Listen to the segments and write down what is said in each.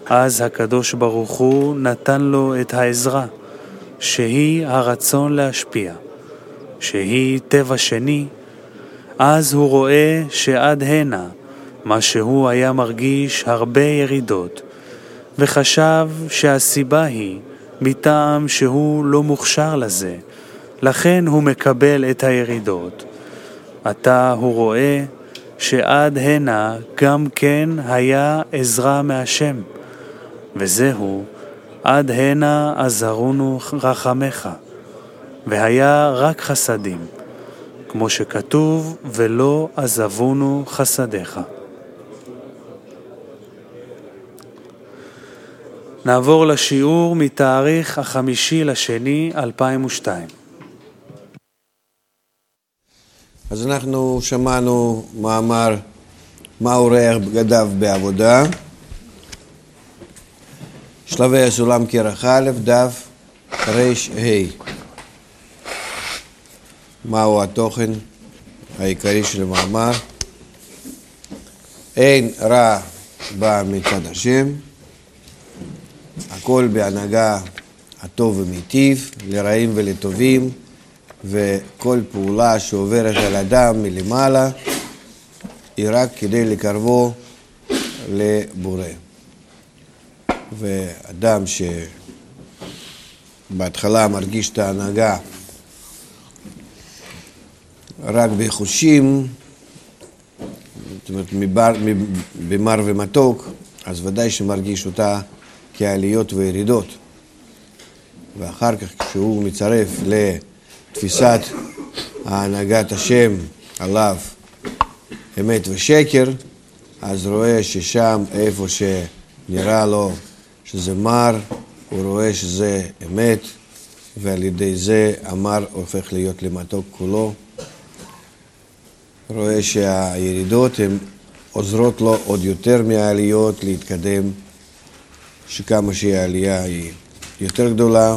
אז הקדוש ברוך הוא נתן לו את העזרה, שהיא הרצון להשפיע, שהיא טבע שני. אז הוא רואה שעד הנה, מה שהוא היה מרגיש הרבה ירידות, וחשב שהסיבה היא מטעם שהוא לא מוכשר לזה, לכן הוא מקבל את הירידות. עתה הוא רואה שעד הנה גם כן היה עזרה מהשם, וזהו, עד הנה עזרונו רחמך, והיה רק חסדים, כמו שכתוב, ולא עזבונו חסדיך. נעבור לשיעור מתאריך 5/2/2002. אז אנחנו שמענו מאמר מה אורח בגדיו בעבודה, שלבי הסולם כרך א', דף ר"ה. מהו התוכן העיקרי של המאמר? אין רע בא מצד השם, הכל בהנהגה הטוב ומיטיב, לרעים ולטובים, וכל פעולה שעוברת על אדם מלמעלה היא רק כדי לקרבו לבורא. ואדם שבהתחלה מרגיש את ההנהגה רק בחושים, זאת אומרת במר ומתוק, אז ודאי שמרגיש אותה כעליות וירידות. ואחר כך כשהוא מצרף לתפיסת ההנהגת השם עליו אמת ושקר, אז רואה ששם איפה שנראה לו שזה מר, הוא רואה שזה אמת, ועל ידי זה המר הופך להיות למתוק כולו. רואה שהירידות הן עוזרות לו עוד יותר מהעליות להתקדם, שכמה שהעלייה היא יותר גדולה,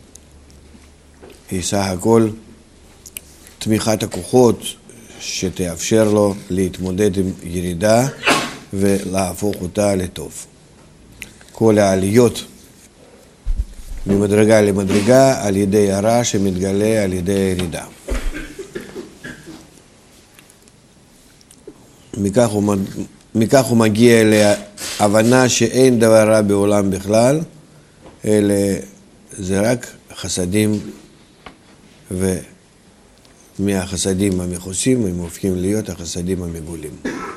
היא סך הכל תמיכת הכוחות שתאפשר לו להתמודד עם ירידה ולהפוך אותה לטוב. כל העליות ממדרגה למדרגה על ידי הרע שמתגלה על ידי הירידה. מכך הוא מגיע להבנה שאין דבר רע בעולם בכלל, אלא זה רק חסדים, ומהחסדים המכוסים הם הופכים להיות החסדים המגולים.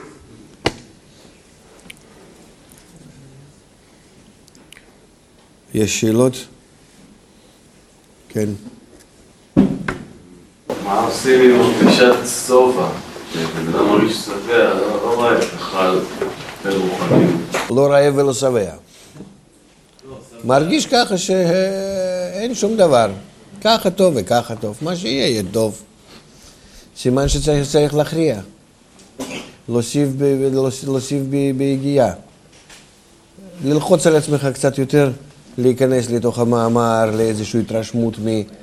יש שאלות? כן. מה עושים עם הרגשת שובע? בן אדם מרגיש שבע, לא רעב, אכל ברוחנים. לא רעב ולא שבע. מרגיש ככה שאין שום דבר. ככה טוב וככה טוב. מה שיהיה יהיה טוב. סימן שצריך להכריע. להוסיף ביגיעה. ללחוץ על עצמך קצת יותר, להיכנס לתוך המאמר, לאיזושהי התרשמות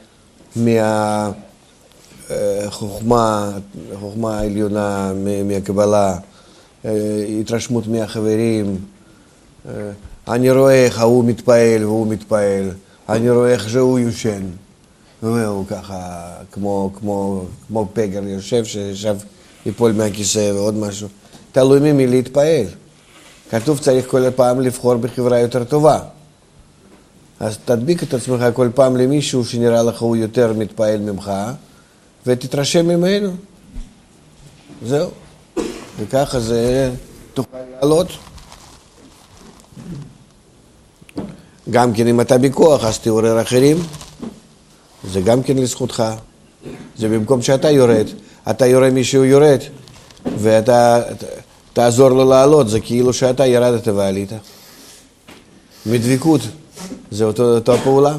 חוכמה העליונה, מהקבלה, התרשמות מהחברים. אני רואה איך הוא מתפעל והוא מתפעל, אני רואה איך שהוא יושן, והוא ככה כמו פגר יושב ששב ייפול מהכיסא ועוד משהו. תלוי ממי להתפעל. כתוב צריך כל פעם לבחור בחברה יותר טובה. אז תדביק את עצמך כל פעם למישהו שנראה לך הוא יותר מתפעל ממך, ותתרשם ממנו. זהו. וככה זה תוכל לעלות. גם כן אם אתה בכוח, אז תעורר אחרים. זה גם כן לזכותך. זה במקום שאתה יורד. אתה יורה מישהו יורד, ואתה תעזור לו לעלות. זה כאילו שאתה ירדת ועלית. מדביקות. זה אותה פעולה.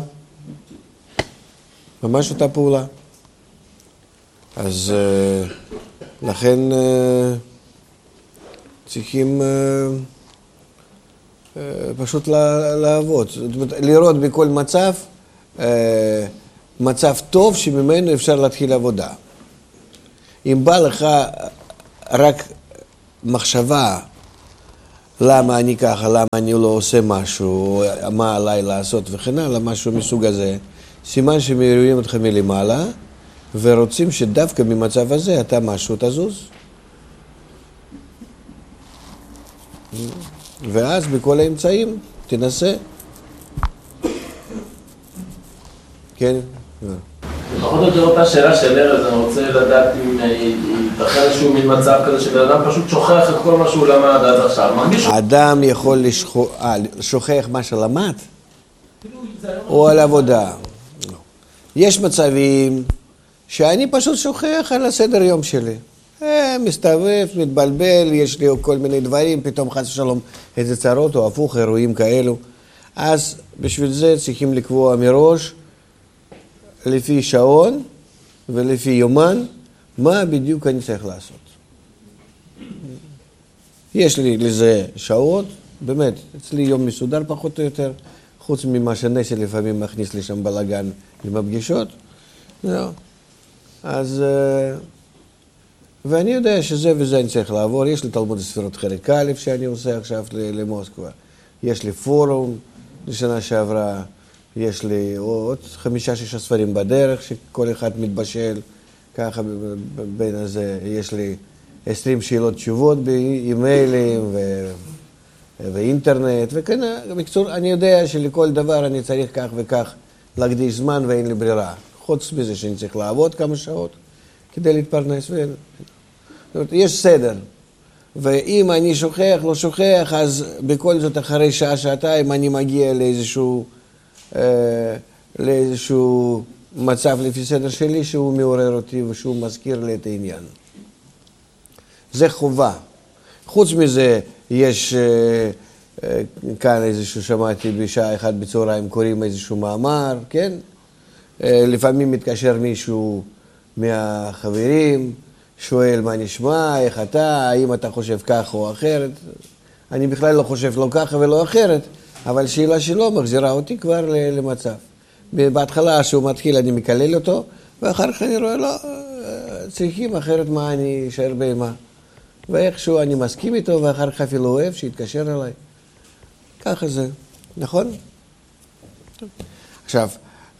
ממש אותה פעולה. אז לכן צריכים פשוט לעבוד. זאת אומרת, לראות בכל מצב, מצב טוב שממנו אפשר להתחיל עבודה. אם בא לך רק מחשבה למה אני ככה, למה אני לא עושה משהו, מה עליי לעשות וכן הלאה, משהו מסוג הזה. סימן שמעירים אותך מלמעלה, ורוצים שדווקא ממצב הזה אתה משהו תזוז. ואז בכל האמצעים תנסה. כן? פחות או יותר אותה שאלה של ארז, אני רוצה לדעת אם ייתכן איזשהו מין מצב כזה שבן אדם פשוט שוכח את כל מה שהוא למד עד עכשיו. האדם יכול לשוכח מה שלמד? או על עבודה? יש מצבים שאני פשוט שוכח על הסדר יום שלי. מסתובב, מתבלבל, יש לי כל מיני דברים, פתאום חס ושלום איזה צרות או הפוך, אירועים כאלו. אז בשביל זה צריכים לקבוע מראש, לפי שעון ולפי יומן, מה בדיוק אני צריך לעשות. יש לי לזה שעות, באמת, אצלי יום מסודר פחות או יותר, חוץ ממה שנסי לפעמים מכניס לי שם בלגן עם הפגישות. אז, ואני יודע שזה וזה אני צריך לעבור. יש לי תלמוד הספירות חלק א' שאני עושה עכשיו למוסקבה. יש לי פורום לשנה שעברה. יש לי עוד 5-6 ספרים בדרך, שכל אחד מתבשל ככה בין הזה. יש לי 20 שאלות תשובות באימיילים ואינטרנט, וכן, בקצור, אני יודע שלכל דבר אני צריך כך וכך להקדיש זמן ואין לי ברירה. חוץ מזה שאני צריך לעבוד כמה שעות כדי להתפרנס. יש סדר. ואם אני שוכח, לא שוכח, אז בכל זאת אחרי שעה-שעתיים אני מגיע לאיזשהו מצב לפי סדר שלי שהוא מעורר אותי ושהוא מזכיר לי את העניין. זה חובה. חוץ מזה יש כאן איזשהו, שמעתי בשעה 1 בצהריים קוראים איזשהו מאמר, כן? לפעמים מתקשר מישהו מהחברים, שואל מה נשמע, איך אתה, האם אתה חושב כך או אחרת. אני בכלל לא חושב לא ככה ולא אחרת, אבל שאלה שלו מחזירה אותי כבר למצב. בהתחלה שהוא מתחיל אני מקלל אותו, ואחר כך אני רואה, לא, צריכים אחרת מה אני אשאר בהמה. ואיכשהו אני מסכים איתו, ואחר כך אפילו אוהב שיתקשר אליי. ככה זה, נכון? עכשיו,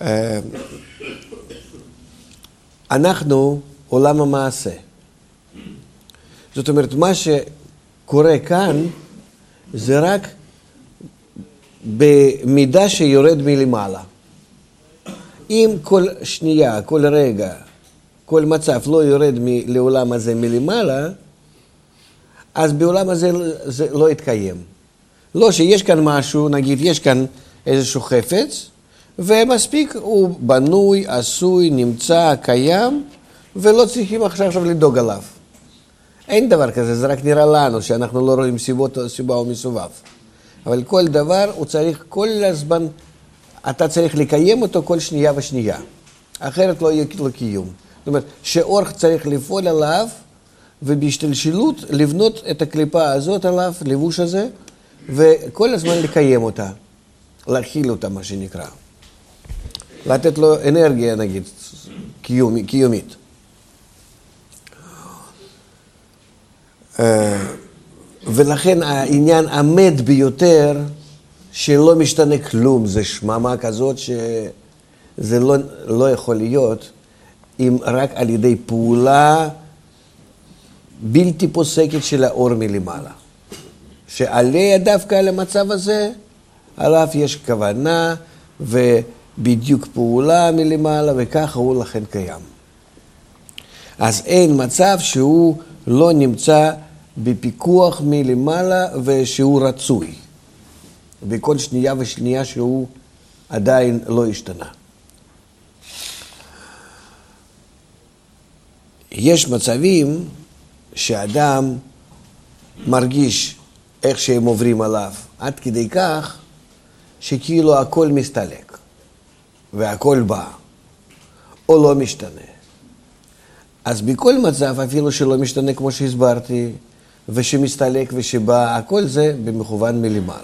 אנחנו עולם המעשה. זאת אומרת, מה שקורה כאן זה רק במידה שיורד מלמעלה. אם כל שנייה, כל רגע, כל מצב לא יורד לעולם הזה מלמעלה, אז בעולם הזה זה לא יתקיים. לא שיש כאן משהו, נגיד יש כאן איזשהו חפץ, ומספיק הוא בנוי, עשוי, נמצא, קיים, ולא צריכים עכשיו לדאוג עליו. אין דבר כזה, זה רק נראה לנו שאנחנו לא רואים סיבה או מסובב. אבל כל דבר הוא צריך כל הזמן, אתה צריך לקיים אותו כל שנייה ושנייה. אחרת לא יהיה לו קיום. זאת אומרת, שאור צריך לפעול עליו, ובהשתלשלות לבנות את הקליפה הזאת עליו, לבוש הזה, וכל הזמן לקיים אותה. להכיל אותה, מה שנקרא. לתת לו אנרגיה, נגיד, קיומית. ולכן העניין עמד ביותר שלא משתנה כלום, זה שממה כזאת שזה לא יכול להיות אם רק על ידי פעולה בלתי פוסקת של האור מלמעלה. שעליה דווקא על המצב הזה, עליו יש כוונה ובדיוק פעולה מלמעלה וככה הוא לכן קיים. אז אין מצב שהוא לא נמצא בפיקוח מלמעלה ושהוא רצוי. בכל שנייה ושנייה שהוא עדיין לא השתנה. יש מצבים שאדם מרגיש איך שהם עוברים עליו, עד כדי כך שכאילו הכל מסתלק והכל בא, או לא משתנה. אז בכל מצב, אפילו שלא משתנה כמו שהסברתי, ושמסתלק ושבא, הכל זה במכוון מלמעלה.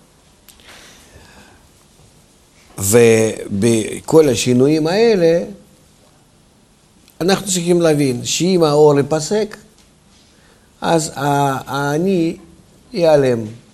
ובכל השינויים האלה, אנחנו צריכים להבין שאם האור ייפסק, אז אני ייעלם.